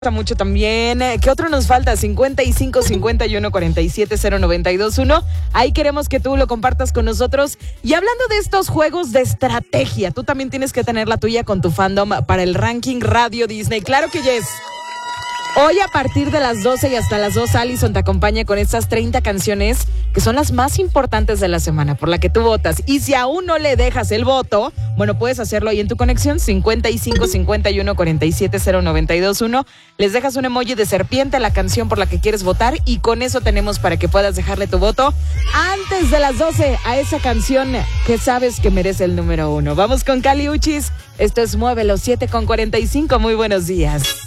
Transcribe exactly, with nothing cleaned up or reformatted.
Mucho también. ¿Qué otro nos falta? cincuenta y cinco, cincuenta y uno, cuarenta y siete, cero noventa y dos uno. Ahí queremos que tú lo compartas con nosotros. Y hablando de estos juegos de estrategia, tú también tienes que tener la tuya con tu fandom para el ranking Radio Disney. Claro que yes. Hoy a partir de las doce y hasta las dos, Allison te acompaña con estas treinta canciones que son las más importantes de la semana, por la que tú votas. Y si aún no le dejas el voto, bueno, puedes hacerlo ahí en tu conexión, cincuenta y cinco, cincuenta y uno, cuarenta y siete, cero noventa y dos uno. Les dejas un emoji de serpiente a la canción por la que quieres votar y con eso tenemos para que puedas dejarle tu voto antes de las doce a esa canción que sabes que merece el número uno. Vamos con Kali Uchis. Esto es Muévelo, siete con cuarenta y cinco. Muy buenos días.